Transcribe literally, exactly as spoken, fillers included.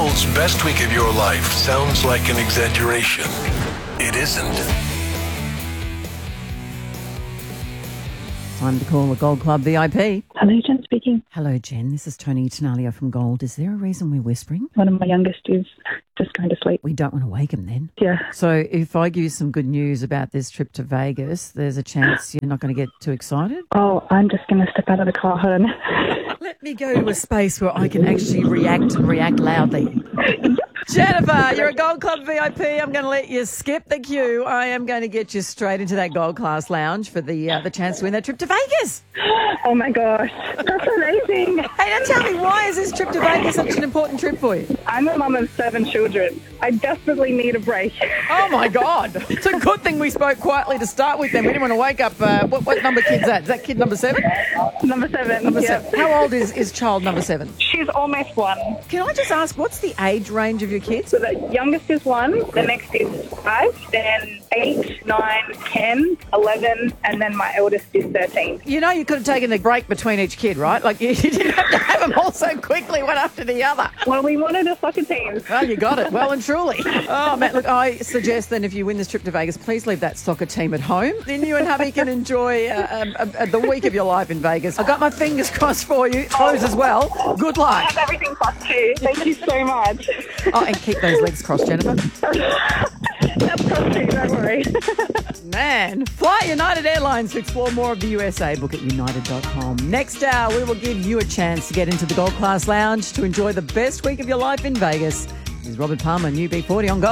Gold's best week of your life sounds like an exaggeration. It isn't. Time to call the Gold Club V I P. Hello, Jen speaking. Hello, Jen. This is Tony Tenalio from Gold. Is there a reason we're whispering? One of my youngest is just going to sleep. We don't want to wake him then. Yeah. So if I give you some good news about this trip to Vegas, there's a chance you're not going to get too excited? Oh, I'm just going to step out of the car. Hold on. Let me go to a space where I can actually react and react loudly. Jennifer, you're a Gold Club V I P. I'm going to let you skip the queue. I am going to get you straight into that Gold Class Lounge for the uh, the chance to win that trip to Vegas. Oh, my gosh. That's amazing. Hey, now tell me, why is this trip to Vegas such an important trip for you? I'm a mum of seven children. I desperately need a break. Oh, my God. It's a good thing we spoke quietly to start with then. We didn't want to wake up. Uh, what, what number kid's that? Is that kid number seven? Number seven. Number yep. seven. How old is, is child number seven? She's almost one. Can I just ask, what's the age range of your kids? So the youngest is one, the next is five, then eight, nine, ten, eleven, and then my eldest is thirteen. You know, you could have taken a break between each kid, right? Like, you, you didn't have to have them all so quickly, one after the other. Well, we wanted a soccer team. Well, you got it. Well and truly. Oh, Matt, look, I suggest then if you win this trip to Vegas, please leave that soccer team at home. Then you and hubby can enjoy uh, um, uh, the week of your life in Vegas. I've got my fingers crossed for you. Toes as well. Good luck. I have everything plus two. Thank you so much. Oh, and keep those legs crossed, Jennifer. That's plus two, don't worry. Man, fly United Airlines to explore more of the U S A. Book at united dot com. Next hour, we will give you a chance to get into the Gold Class Lounge to enjoy the best week of your life in Vegas. This is Robert Palmer, New B forty on Gold.